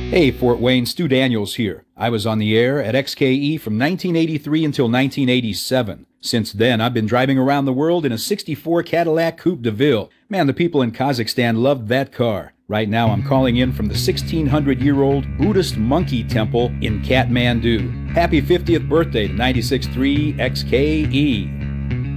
Hey, Fort Wayne, Stu Daniels here. I was on the air at XKE from 1983 until 1987. Since then, I've been driving around the world in a 64 Cadillac Coupe de Ville. Man, the people in Kazakhstan loved that car. Right now, I'm calling in from the 1600-year-old Buddhist monkey temple in Kathmandu. Happy 50th birthday to 96.3 XKE.